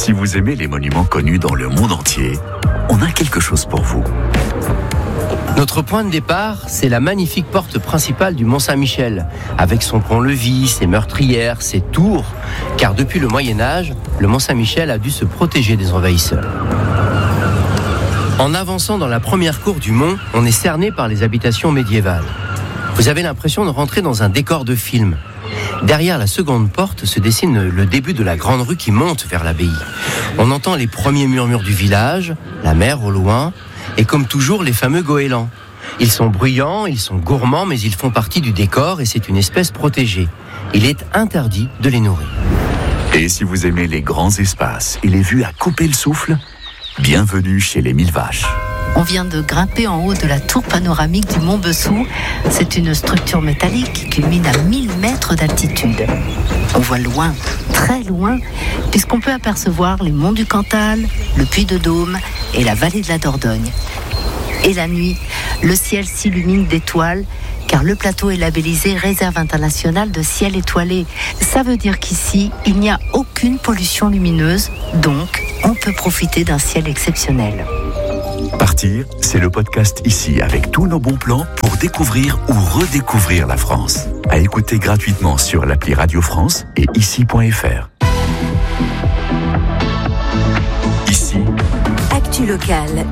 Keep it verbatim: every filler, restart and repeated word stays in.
Si vous aimez les monuments connus dans le monde entier, on a quelque chose pour vous. Notre point de départ, c'est la magnifique porte principale du Mont-Saint-Michel, avec son pont-levis, ses meurtrières, ses tours, car depuis le Moyen-Âge, le Mont-Saint-Michel a dû se protéger des envahisseurs. En avançant dans la première cour du mont, on est cerné par les habitations médiévales. Vous avez l'impression de rentrer dans un décor de film. Derrière la seconde porte se dessine le début de la grande rue qui monte vers l'abbaye. On entend les premiers murmures du village, la mer au loin, et comme toujours, les fameux goélands. Ils sont bruyants, ils sont gourmands, mais ils font partie du décor et c'est une espèce protégée. Il est interdit de les nourrir. Et si vous aimez les grands espaces et les vues à couper le souffle, bienvenue chez les Mille Vaches. On vient de grimper en haut de la tour panoramique du Mont Bessou. C'est une structure métallique qui culmine à mille mètres d'altitude. On voit loin, très loin, puisqu'on peut apercevoir les monts du Cantal, le Puy-de-Dôme et la vallée de la Dordogne. Et la nuit, le ciel s'illumine d'étoiles, car le plateau est labellisé Réserve internationale de ciel étoilé. Ça veut dire qu'ici, il n'y a aucune pollution lumineuse, donc on peut profiter d'un ciel exceptionnel. Partir, c'est le podcast Ici avec tous nos bons plans pour découvrir ou redécouvrir la France. À écouter gratuitement sur l'appli Radio France et ici point f r. Actu locale,